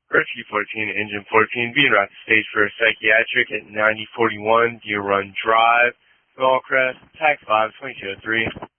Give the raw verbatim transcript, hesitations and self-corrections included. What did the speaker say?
Rescue fourteen, Engine fourteen, being route to stage for a psychiatric at ninety forty-one Deer Run Drive, Gallcrest, Tax five, twenty-two oh three.